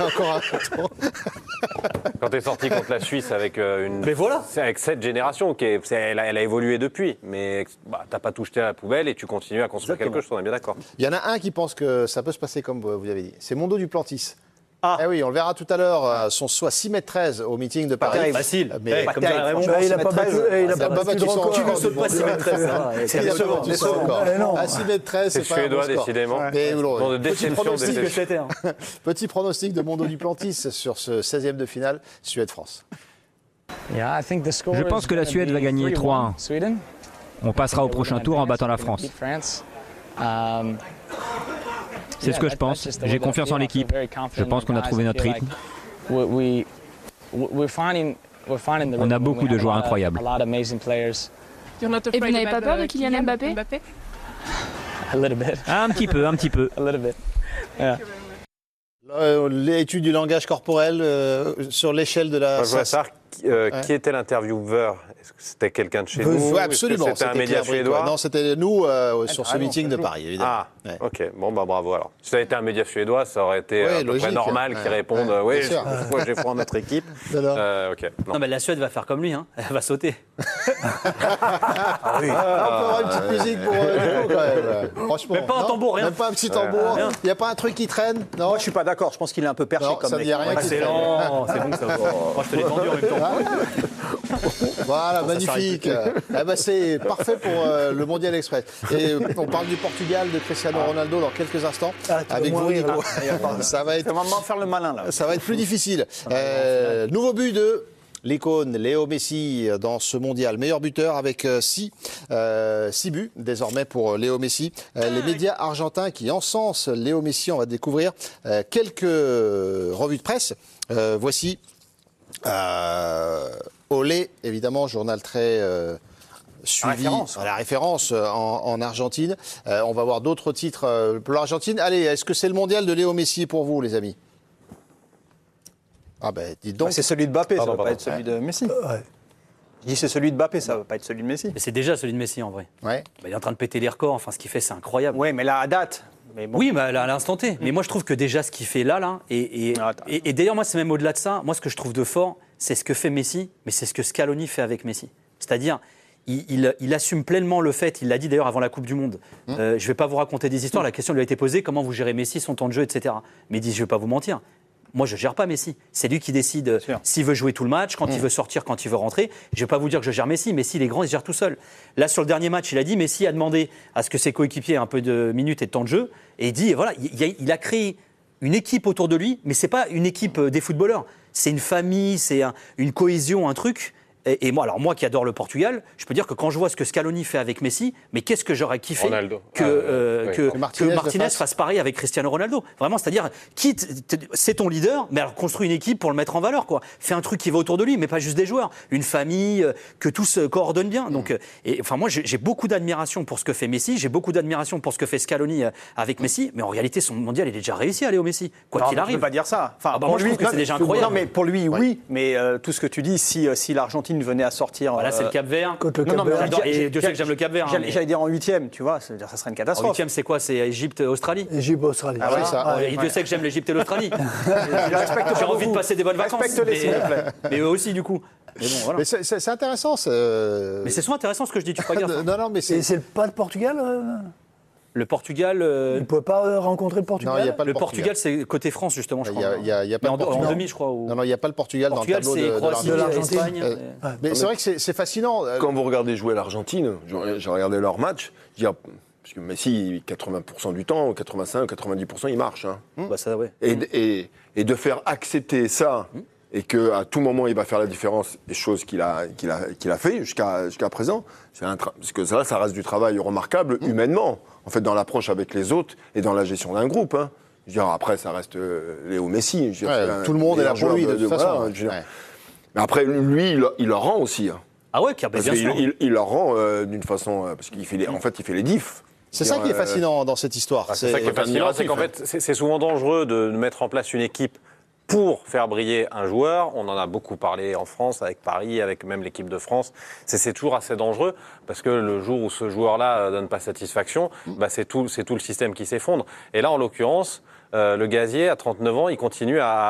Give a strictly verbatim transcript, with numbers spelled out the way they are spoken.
encore un tour. Quand tu es sorti contre la Suisse avec euh, une. Mais voilà. Avec cette génération, qui est, c'est, elle, a, elle a évolué depuis, mais bah, tu n'as pas tout jeté à la poubelle et tu continues à construire Exactement. quelque chose, on est bien d'accord. Il y en a un qui pense que ça peut se passer comme vous avez dit. C'est Mondo Duplantis. Ah. Eh oui, on le verra tout à l'heure, euh, son soit six mètres treize au meeting de Paris. terrible. Facile. Mais Eh, comme comme ça, dirait Raymond, Bah, il a pas battu, eh, il a il a pas pas battu battu de son record. Qui ne record saute du pas monde. six mètres treize, ça va. C'est C'est décevant. décevant, décevant. encore. Eh non. À six mètres treize, C'est c'est pas un suédois, bon score. décidément. Mais bon, Bon, de petit déception, pronostic, C'est ce que c'était. hein. petit pronostic de Mondo Duplantis sur ce seizième de finale, Suède-France. Je pense que la Suède va gagner trois un. On passera au prochain tour en battant la France. C'est ce que je pense. J'ai confiance en l'équipe. Je pense qu'on a trouvé notre rythme. On a beaucoup de joueurs incroyables. Et vous n'avez pas peur de Kylian Mbappé? Un petit peu, un petit peu. Euh, L'étude du langage corporel euh, sur l'échelle de la... Moi, je voudrais savoir qui, euh, Ouais. qui était l'intervieweur. Est-ce que c'était quelqu'un de chez Oui, nous? oui, absolument. Est-ce que C'était un média Claire Bric, suédois? ouais. Non, c'était nous euh, sur ce carrément, meeting de c'est Paris, évidemment. Ah, Ouais. ok. Bon, bah bravo alors. Si ça avait été un média suédois, ça aurait été Ouais, euh, à peu logique. près normal qu'ils Ouais, répondent ouais, oui, bien sûr. moi j'ai foi en notre équipe. Non, non. Euh, ok. Non. Non, mais la Suède va faire comme lui. Hein. Elle va sauter. Ah, on peut avoir une petite musique pour euh, Nico, quand même. Franchement. Même pas un non tambour, rien. Même pas un petit tambour. rien. Il n'y a pas un truc qui traîne? Non. Moi, je suis pas d'accord. Je pense qu'il est un peu perché Non, comme ça mec. dit rien qui traîne. Excellent. C'est bon, ça va. Moi, je te l'ai vendu en même temps. Voilà, magnifique. Eh ben, c'est parfait pour euh, le Mondial Express. Et euh, on parle du Portugal, de Cristiano Ronaldo dans quelques instants. Ah, tu vas avec vous, mourir, Nico. là. Ça va être Ça va m'en faire le malin, là. Ça va être plus difficile. Euh, nouveau but de l'icône Léo Messi dans ce mondial. Meilleur buteur avec six euh, six buts désormais pour Léo Messi. Euh, les médias argentins qui encensent Léo Messi, on va découvrir euh, quelques revues de presse. Euh, voici euh, Olé, évidemment, journal très... Euh, suivi référence, à la référence euh, en, en Argentine. Euh, on va voir d'autres titres euh, pour l'Argentine. Allez, est-ce que c'est le mondial de Léo Messi pour vous, les amis? Ah ben, dites donc. Ah, c'est celui de Mbappé, ça Pardon, va pas pardon. être celui de Messi. Ouais. Je dis c'est celui de Mbappé, ça va pas être celui de Messi. Mais c'est déjà celui de Messi en vrai. Ouais. Bah, il est en train de péter les records. Enfin, ce qu'il fait, c'est incroyable. Ouais, mais là, à date. Mais bon. Oui, mais à l'instant T. Mais moi, je trouve que déjà, ce qu'il fait là, là, et, et, Ah, attends. et, et d'ailleurs, moi, c'est même au-delà de ça. Moi, ce que je trouve de fort, c'est ce que fait Messi, mais c'est ce que Scaloni fait avec Messi. C'est-à-dire, il, il, il assume pleinement le fait, il l'a dit d'ailleurs avant la Coupe du Monde. Mmh. Euh, je ne vais pas vous raconter des histoires. La question lui a été posée comment vous gérez Messi, son temps de jeu, et cetera. Mais il dit je ne vais pas vous mentir. Moi, je ne gère pas Messi. C'est lui qui décide sûr. s'il veut jouer tout le match, quand Mmh. il veut sortir, quand il veut rentrer. Je ne vais pas vous dire que je gère Messi. Messi, il est grand, il se gère tout seul. Là, sur le dernier match, il a dit Messi a demandé à ce que ses coéquipiers aient un peu de minutes et de temps de jeu. Et il dit, et voilà, il, il a, il a créé une équipe autour de lui, mais ce n'est pas une équipe des footballeurs. C'est une famille, c'est un, une cohésion, un truc. Et, et moi, alors moi qui adore le Portugal, je peux dire que quand je vois ce que Scaloni fait avec Messi, mais qu'est-ce que j'aurais kiffé Ronaldo. que, Ah, euh, oui. que, Que Martinez que le Martinez fasse. fasse pareil avec Cristiano Ronaldo. Vraiment, c'est-à-dire, quitte, t- c'est ton leader, mais alors construis une équipe pour le mettre en valeur, quoi. Fais un truc qui va autour de lui, mais pas juste des joueurs. Une famille, euh, que tout se coordonne bien. Donc, euh, et, enfin, moi, j'ai, j'ai beaucoup d'admiration pour ce que fait Messi, j'ai beaucoup d'admiration pour ce que fait Scaloni euh, avec Messi, mais en réalité, son mondial, il est déjà réussi à Léo Messi, quoi Non, qu'il mais arrive. Je ne peux pas dire ça. Enfin, Ah bah pour moi, je lui, trouve que non, c'est déjà mais- incroyable. Non, mais pour lui, oui. Mais euh, tout ce que tu dis, si, euh, si l'Argentine venait à sortir. Voilà, c'est le Cap-Vert. Contre le Non, non, mais Cap-Vert. J'adore- et j'ai- Dieu sait que j'aime le Cap-Vert, hein, J'allais mais- j'allais dire en huitième, tu vois, ça veut dire ça serait une En catastrophe. huitième, c'est quoi? C'est Égypte-Australie. Égypte, Australie. Ah ouais, ça. Et Dieu sait que j'aime l'Égypte et l'Australie. respecte J'ai pas envie de beaucoup. passer des bonnes vacances. Respecte-les, mais, s'il te plaît. mais eux aussi, du coup. Mais bon, voilà. Mais c'est- c'est c'est intéressant. c'est, euh, Mais c'est souvent intéressant ce que je dis, tu feras gaffe. non, non, mais Et c'est. c'est pas le Portugal euh Le Portugal, euh, Il ne pouvait pas euh, rencontrer le Portugal Non, il n'y a pas le Portugal, c'est côté France, justement, je Il crois. y a, il y a- il y a pas Mais en, de en Portugal. demi, je crois. Ou... Non, non, il n'y a pas le Portugal, Portugal, dans le c'est tableau de, de Croatie, l'Argentine. l'Argentine. Espagne. Euh, euh, Mais c'est vrai que c'est c'est fascinant. euh, Quand vous regardez jouer l'Argentine, j'ai j'ai regardé leur match, je veux dire, parce que Messi, quatre-vingts pour cent du temps, quatre-vingt-cinq, quatre-vingt-dix pour cent, il marche. Hein. Bah ça, ouais. Et, et, et de faire accepter ça, et qu'à tout moment, il va faire la différence, des choses qu'il a, qu'il a, qu'il a fait jusqu'à jusqu'à présent, c'est un tra- parce que ça, ça reste du travail remarquable, humainement, en fait, dans l'approche avec les autres et dans la gestion d'un groupe. Hein. Je veux dire, après, ça reste euh, Léo Messi. Je veux dire, ouais, c'est un tout le monde est là meilleur pour lui, de joueur toute façon. voilà, je veux dire. Ouais. Mais après, lui, il, il leur rend aussi. Hein. Ah ouais, bien Parce sûr. qu'il il, il leur rend euh, d'une façon. euh, parce qu'il fait les, en fait, il fait les diffs. C'est ça qui est Euh, fascinant dans cette histoire. Ah, c'est ça qui est fascinant, c'est qu'en fait, c'est c'est souvent dangereux de mettre en place une équipe pour faire briller un joueur. On en a beaucoup parlé en France, avec Paris, avec même l'équipe de France. C'est c'est toujours assez dangereux, parce que le jour où ce joueur-là ne donne pas satisfaction, bah c'est tout, c'est tout le système qui s'effondre. Et là, en l'occurrence, euh, le Gazier, à trente-neuf ans, il continue à